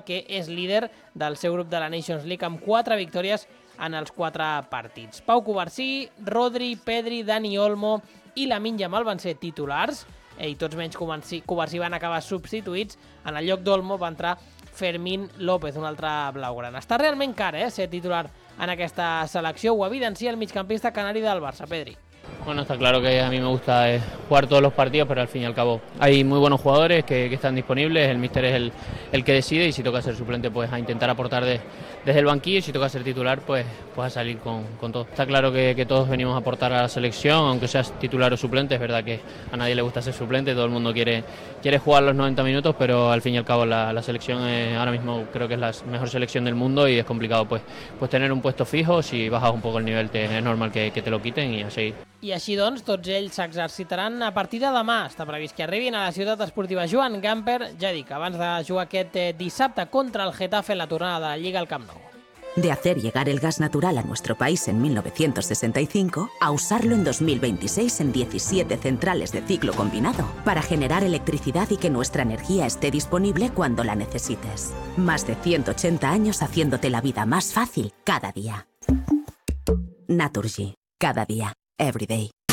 que és líder del seu grup de la Nations League amb 4 victòries en els 4 partits. Pau Covarsí, Rodri, Pedri, Dani Olmo i Lamine Yamal van ser titulars i tots menys Covarsí van acabar substituïts. En el lloc d'Olmo va entrar Fermín López, un altre blaugrana. Està realment car, ser titular en aquesta selecció. Ho evidencia el migcampista canari del Barça, Pedri. Bueno, está claro que a mí me gusta jugar todos los partidos, pero al fin y al cabo hay muy buenos jugadores que están disponibles, el míster es el que decide y si toca ser suplente pues a intentar aportar desde el banquillo y si toca ser titular pues a salir con todo. Está claro que todos venimos a aportar a la selección, aunque seas titular o suplente, es verdad que a nadie le gusta ser suplente, todo el mundo quiere jugar los 90 minutos, pero al fin y al cabo la selección ahora mismo creo que es la mejor selección del mundo y es complicado pues tener un puesto fijo, si bajas un poco el nivel es normal que te lo quiten y a seguir. I així doncs, tots ells s'exercitaran a partir de demà. Està previst que arribin a la ciutat esportiva Joan Gamper, ja dic, abans de jugar aquest dissabte contra el Getafe en la tornada de la Lliga al Camp Nou. De hacer llegar el gas natural a nuestro país en 1965 a usarlo en 2026 en 17 centrales de ciclo combinado para generar electricidad y que nuestra energía esté disponible cuando la necesites. Más de 180 años haciéndote la vida más fácil cada día. Naturgy. Cada día. Every day.